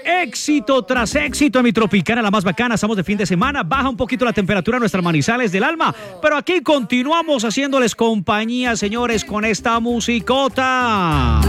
éxito tras éxito en mi Tropicana, la más bacana. Estamos de fin de semana, baja un poquito la temperatura en nuestras Manizales del alma, pero aquí continuamos haciéndoles compañía, señores, con esta musicota.